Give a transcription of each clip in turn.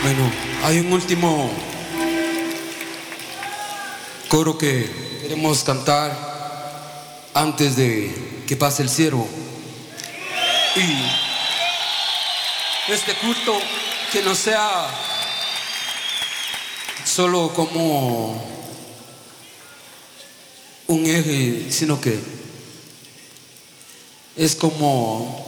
Bueno, hay un último coro que queremos cantar antes de que pase el siervo. Y este culto que no sea solo como un eje, sino que es como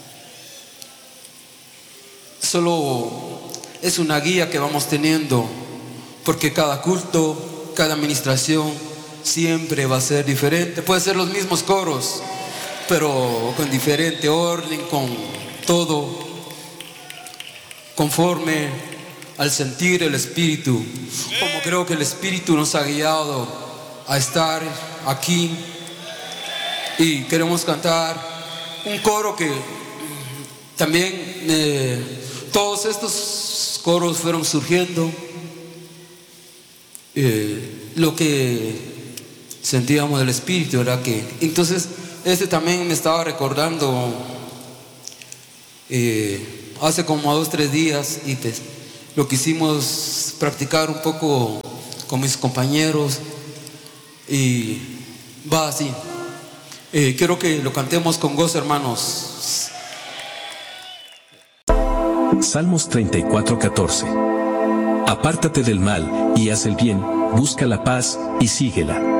solo es una guía que vamos teniendo, porque cada culto, cada administración siempre va a ser diferente. Puede ser los mismos coros, pero con diferente orden, con todo conforme al sentir el Espíritu, como creo que el Espíritu nos ha guiado a estar aquí. Y queremos cantar un coro que también todos estos coros fueron surgiendo lo que sentíamos del Espíritu, ¿verdad? Que entonces este también me estaba recordando hace como 2 o 3 días, y lo quisimos practicar un poco con mis compañeros, y va así. Quiero que lo cantemos con gozo, hermanos. Salmos 34:14. Apártate del mal y haz el bien, busca la paz y síguela.